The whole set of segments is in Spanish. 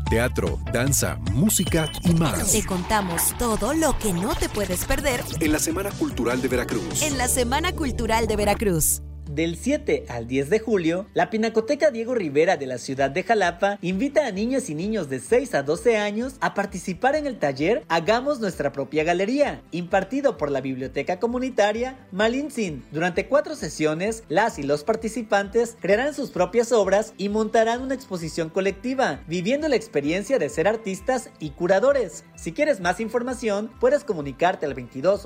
teatro, danza, música y más. Te contamos todo lo que no te puedes perder en la Semana Cultural de Veracruz. En la Semana Cultural de Veracruz. Del 7 al 10 de julio, la Pinacoteca Diego Rivera de la ciudad de Jalapa invita a niñas y niños de 6 a 12 años a participar en el taller Hagamos Nuestra Propia Galería, impartido por la Biblioteca Comunitaria Malintzin. Durante 4 sesiones, las y los participantes crearán sus propias obras y montarán una exposición colectiva, viviendo la experiencia de ser artistas y curadores. Si quieres más información, puedes comunicarte al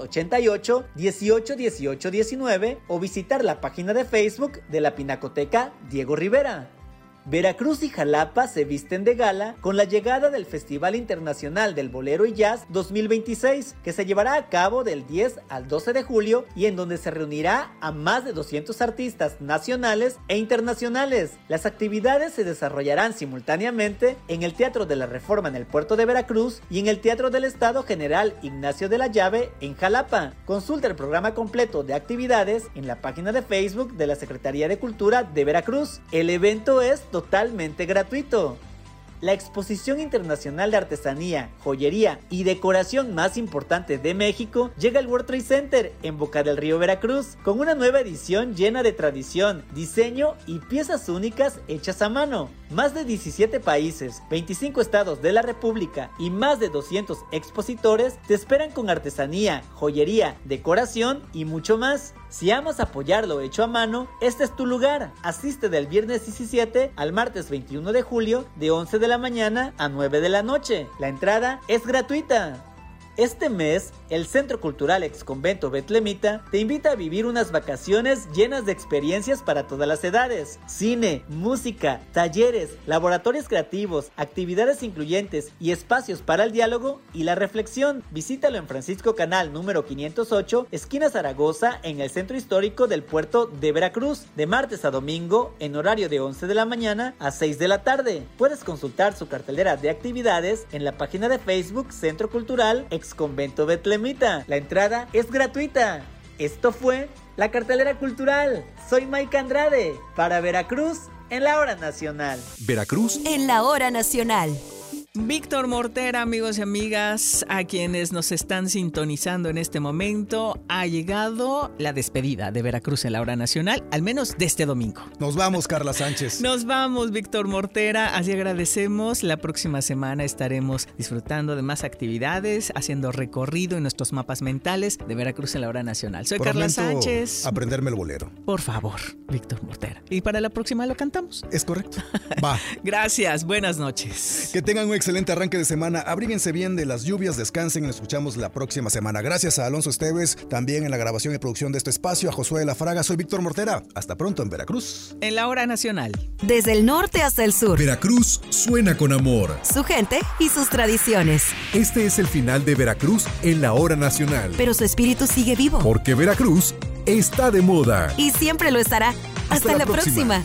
2288 18 18 19 o visitar la página de Facebook de la Pinacoteca Diego Rivera. Veracruz y Jalapa se visten de gala con la llegada del Festival Internacional del Bolero y Jazz 2026, que se llevará a cabo del 10 al 12 de julio y en donde se reunirá a más de 200 artistas nacionales e internacionales. Las actividades se desarrollarán simultáneamente en el Teatro de la Reforma en el puerto de Veracruz y en el Teatro del Estado General Ignacio de la Llave en Jalapa. Consulta el programa completo de actividades en la página de Facebook de la Secretaría de Cultura de Veracruz. El evento es totalmente gratuito. La exposición internacional de artesanía, joyería y decoración más importante de México llega al World Trade Center en Boca del Río, Veracruz, con una nueva edición llena de tradición, diseño y piezas únicas hechas a mano. Más de 17 países, 25 estados de la República y más de 200 expositores te esperan con artesanía, joyería, decoración y mucho más. Si amas apoyar lo hecho a mano, este es tu lugar. Asiste del viernes 17 al martes 21 de julio de 11 de la mañana a 9 de la noche. La entrada es gratuita. Este mes, el Centro Cultural Exconvento Betlemita te invita a vivir unas vacaciones llenas de experiencias para todas las edades. Cine, música, talleres, laboratorios creativos, actividades incluyentes y espacios para el diálogo y la reflexión. Visítalo en Francisco Canal número 508, esquina Zaragoza, en el Centro Histórico del Puerto de Veracruz, de martes a domingo en horario de 11 de la mañana a 6 de la tarde. Puedes consultar su cartelera de actividades en la página de Facebook Centro Cultural Exconvento Betlemita. La entrada es gratuita. Esto fue la cartelera cultural. Soy Mike Andrade para Veracruz en la Hora Nacional. Veracruz en la Hora Nacional. Víctor Mortera, amigos y amigas, a quienes nos están sintonizando en este momento, ha llegado la despedida de Veracruz en la Hora Nacional, al menos de este domingo. Nos vamos, Carla Sánchez. Nos vamos, Víctor Mortera, así agradecemos. La próxima semana estaremos disfrutando de más actividades, haciendo recorrido en nuestros mapas mentales de Veracruz en la Hora Nacional. Soy Carla Sánchez. Aprenderme el bolero. Por favor, Víctor Mortera. Y para la próxima lo cantamos. Es correcto. Va. Gracias, buenas noches. Que tengan un excelente arranque de semana, abríguense bien de las lluvias, descansen y nos escuchamos la próxima semana. Gracias a Alonso Esteves, también en la grabación y producción de este espacio, a Josué de la Fraga. Soy Víctor Mortera, hasta pronto en Veracruz. En la Hora Nacional. Desde el norte hasta el sur. Veracruz suena con amor. Su gente y sus tradiciones. Este es el final de Veracruz en la Hora Nacional. Pero su espíritu sigue vivo. Porque Veracruz está de moda. Y siempre lo estará. Hasta la próxima.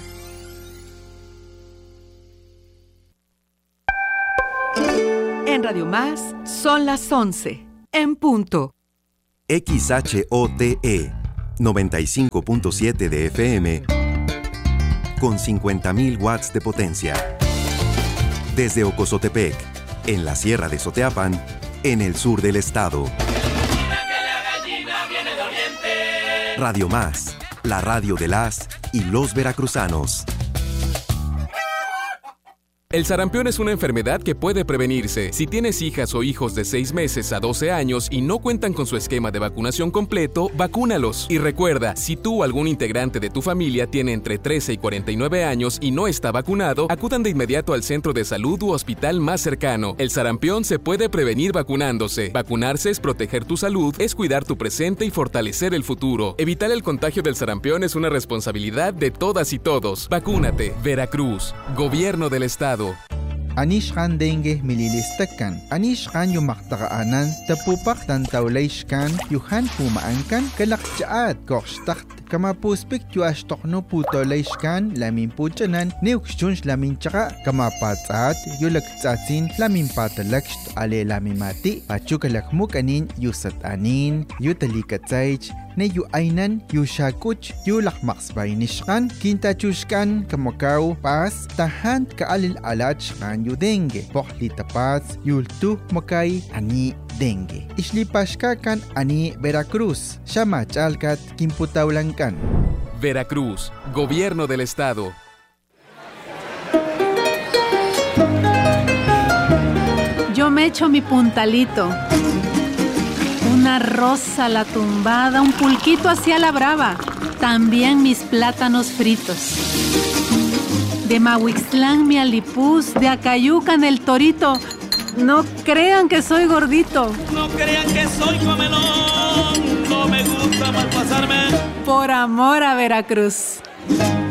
En Radio Más son las 11, en punto. XHOTE 95.7 de FM con 50.000 watts de potencia. Desde Ocozotepec, en la Sierra de Soteapan, en el sur del estado. Radio Más, la radio de las y los veracruzanos. El sarampión es una enfermedad que puede prevenirse. Si tienes hijas o hijos de 6 meses a 12 años y no cuentan con su esquema de vacunación completo, vacúnalos. Y recuerda, si tú o algún integrante de tu familia tiene entre 13 y 49 años y no está vacunado, acudan de inmediato al centro de salud u hospital más cercano. El sarampión se puede prevenir vacunándose. Vacunarse es proteger tu salud, es cuidar tu presente y fortalecer el futuro. Evitar el contagio del sarampión es una responsabilidad de todas y todos. Vacúnate. Veracruz. Gobierno del Estado. Anishkan dengue mililistakan. Anishkan yumaktaanan tapupak tan taulaishkan yuhan pumaankan kalakjaat korstakт kamapuspik yuashtoqno putoleishkan lamin puchanan neukshunch lamin chaka kamapatzat yulaktsatzin lamin patalakst ale lamin mati pachukalakmuk anin yusat anin yutalikatzaych ne yu ainan yu shakuch yu lakmaksbay nishkan kintachushkan kamakaw pas tahant kaalil alach kan yu dengue pohli tapats yultu makay ani dengue islipashkakan ani Veracruz shamachalkat kimputawlankan. Veracruz, Gobierno del Estado. Yo me echo mi puntalito, una rosa a la tumbada, un pulquito hacia la brava, también mis plátanos fritos. De Mahuixtlán mi alipuz, de Acayucan el torito, no crean que soy gordito. No crean que soy comelón, no me gusta malpasarme. Por amor a Veracruz.